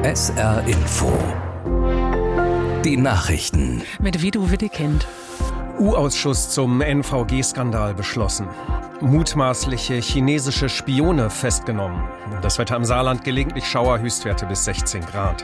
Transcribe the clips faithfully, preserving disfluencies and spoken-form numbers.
S R Info. Die Nachrichten. Mit Vidu Wittekind. U-Ausschuss zum N V G-Skandal beschlossen. Mutmaßliche chinesische Spione festgenommen. Das Wetter im Saarland gelegentlich Schauer, Höchstwerte bis sechzehn Grad.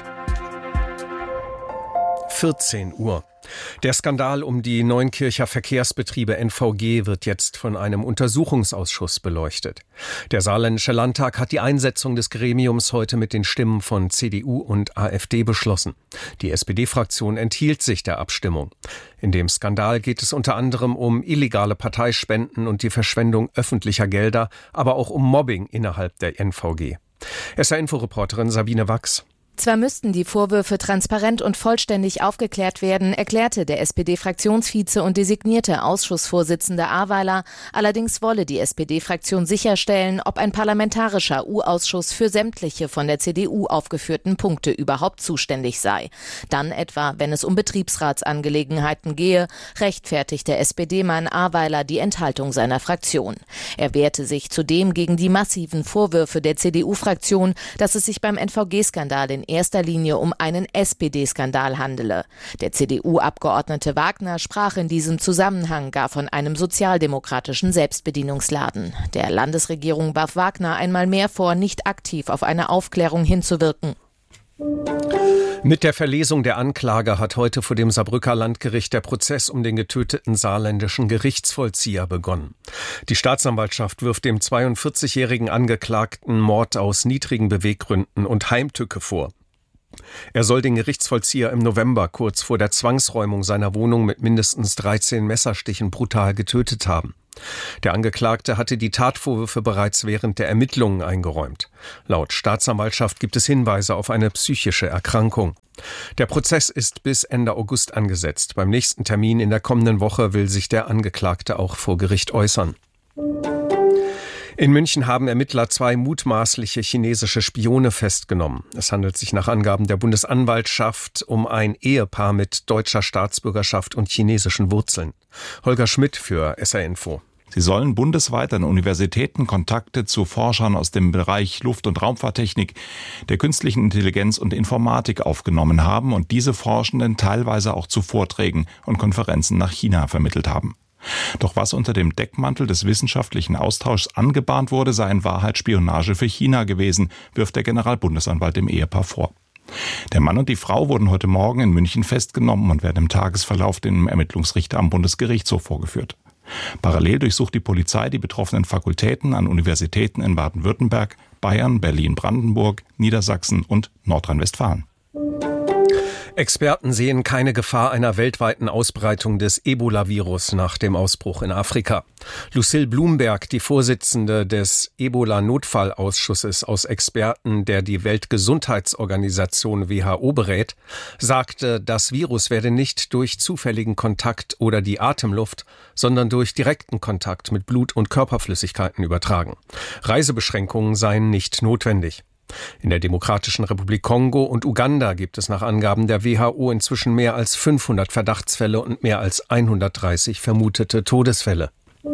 vierzehn Uhr. Der Skandal um die Neunkircher Verkehrsbetriebe N V G wird jetzt von einem Untersuchungsausschuss beleuchtet. Der saarländische Landtag hat die Einsetzung des Gremiums heute mit den Stimmen von C D U und AfD beschlossen. Die S P D-Fraktion enthielt sich der Abstimmung. In dem Skandal geht es unter anderem um illegale Parteispenden und die Verschwendung öffentlicher Gelder, aber auch um Mobbing innerhalb der N V G. S R-Info-Reporterin Sabine Wachs. Zwar müssten die Vorwürfe transparent und vollständig aufgeklärt werden, erklärte der S P D-Fraktionsvize und designierte Ausschussvorsitzende Ahrweiler, allerdings wolle die S P D-Fraktion sicherstellen, ob ein parlamentarischer U-Ausschuss für sämtliche von der C D U aufgeführten Punkte überhaupt zuständig sei. Dann etwa, wenn es um Betriebsratsangelegenheiten gehe, rechtfertigte S P D-Mann Ahrweiler die Enthaltung seiner Fraktion. Er wehrte sich zudem gegen die massiven Vorwürfe der C D U-Fraktion, dass es sich beim N V G-Skandal in erster Linie um einen S P D-Skandal handele. Der C D U-Abgeordnete Wagner sprach in diesem Zusammenhang gar von einem sozialdemokratischen Selbstbedienungsladen. Der Landesregierung warf Wagner einmal mehr vor, nicht aktiv auf eine Aufklärung hinzuwirken. Mit der Verlesung der Anklage hat heute vor dem Saarbrücker Landgericht der Prozess um den getöteten saarländischen Gerichtsvollzieher begonnen. Die Staatsanwaltschaft wirft dem zweiundvierzigjährigen Angeklagten Mord aus niedrigen Beweggründen und Heimtücke vor. Er soll den Gerichtsvollzieher im November kurz vor der Zwangsräumung seiner Wohnung mit mindestens dreizehn Messerstichen brutal getötet haben. Der Angeklagte hatte die Tatvorwürfe bereits während der Ermittlungen eingeräumt. Laut Staatsanwaltschaft gibt es Hinweise auf eine psychische Erkrankung. Der Prozess ist bis Ende August angesetzt. Beim nächsten Termin in der kommenden Woche will sich der Angeklagte auch vor Gericht äußern. In München haben Ermittler zwei mutmaßliche chinesische Spione festgenommen. Es handelt sich nach Angaben der Bundesanwaltschaft um ein Ehepaar mit deutscher Staatsbürgerschaft und chinesischen Wurzeln. Holger Schmidt für S R Info. Sie sollen bundesweit an Universitäten Kontakte zu Forschern aus dem Bereich Luft- und Raumfahrttechnik, der künstlichen Intelligenz und Informatik aufgenommen haben und diese Forschenden teilweise auch zu Vorträgen und Konferenzen nach China vermittelt haben. Doch was unter dem Deckmantel des wissenschaftlichen Austauschs angebahnt wurde, sei in Wahrheit Spionage für China gewesen, wirft der Generalbundesanwalt dem Ehepaar vor. Der Mann und die Frau wurden heute Morgen in München festgenommen und werden im Tagesverlauf dem Ermittlungsrichter am Bundesgerichtshof vorgeführt. Parallel durchsucht die Polizei die betroffenen Fakultäten an Universitäten in Baden-Württemberg, Bayern, Berlin-Brandenburg, Niedersachsen und Nordrhein-Westfalen. Experten sehen keine Gefahr einer weltweiten Ausbreitung des Ebola-Virus nach dem Ausbruch in Afrika. Lucille Blumberg, die Vorsitzende des Ebola-Notfallausschusses aus Experten, der die Weltgesundheitsorganisation W H O berät, sagte, das Virus werde nicht durch zufälligen Kontakt oder die Atemluft, sondern durch direkten Kontakt mit Blut- und Körperflüssigkeiten übertragen. Reisebeschränkungen seien nicht notwendig. In der Demokratischen Republik Kongo und Uganda gibt es nach Angaben der W H O inzwischen mehr als fünfhundert Verdachtsfälle und mehr als hundertdreißig vermutete Todesfälle.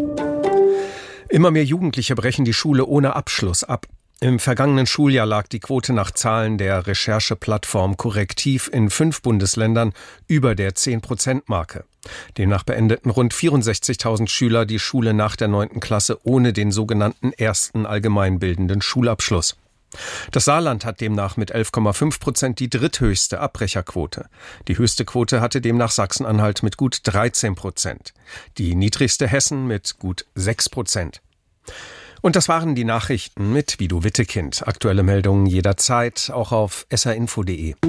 Immer mehr Jugendliche brechen die Schule ohne Abschluss ab. Im vergangenen Schuljahr lag die Quote nach Zahlen der Rechercheplattform Korrektiv in fünf Bundesländern über der zehn-Prozent-Marke. Demnach beendeten rund vierundsechzigtausend Schüler die Schule nach der neunten Klasse ohne den sogenannten ersten allgemeinbildenden Schulabschluss. Das Saarland hat demnach mit elf Komma fünf Prozent die dritthöchste Abbrecherquote. Die höchste Quote hatte demnach Sachsen-Anhalt mit gut dreizehn Prozent. Die niedrigste Hessen mit gut sechs Prozent. Und das waren die Nachrichten mit Vidu Wittekind. Aktuelle Meldungen jederzeit, auch auf s r info punkt de.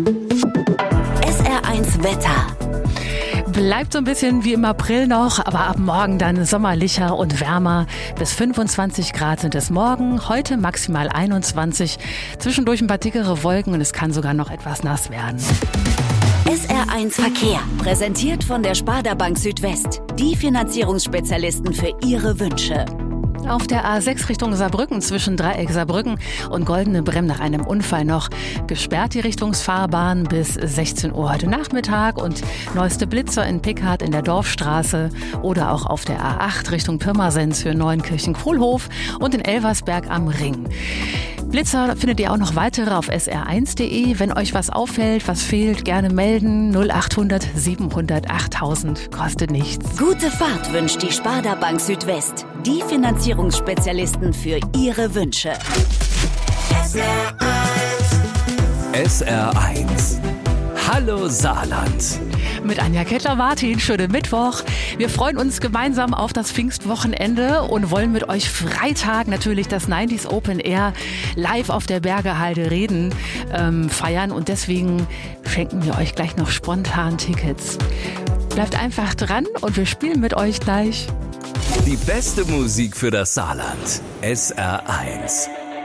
S R eins Wetter. Bleibt so ein bisschen wie im April noch, aber ab morgen dann sommerlicher und wärmer. Bis fünfundzwanzig Grad sind es morgen, heute maximal einundzwanzig. Zwischendurch ein paar dickere Wolken und es kann sogar noch etwas nass werden. S R eins Verkehr, präsentiert von der Sparda Bank Südwest. Die Finanzierungsspezialisten für Ihre Wünsche. Auf der A sechs Richtung Saarbrücken zwischen Dreieck Saarbrücken und Goldene Bremm nach einem Unfall noch gesperrt die Richtungsfahrbahn bis sechzehn Uhr heute Nachmittag und neueste Blitzer in Pickhardt in der Dorfstraße oder auch auf der A acht Richtung Pirmasens für Neuenkirchen-Kohlhof und in Elversberg am Ring. Blitzer findet ihr auch noch weitere auf S R eins Punkt de. Wenn euch was auffällt, was fehlt, gerne melden. null achthundert siebenhundert achttausend, kostet nichts. Gute Fahrt wünscht die Sparda Bank Südwest. Die Finanzierungsspezialisten für Ihre Wünsche. S R eins. S R eins. Hallo Saarland. Mit Anja Kettler-Martin, schönen Mittwoch. Wir freuen uns gemeinsam auf das Pfingstwochenende und wollen mit euch Freitag natürlich das neunziger Open Air live auf der Bergehalde Reden ähm, feiern. Und deswegen schenken wir euch gleich noch spontan Tickets. Bleibt einfach dran und wir spielen mit euch gleich. Die beste Musik für das Saarland. S R eins.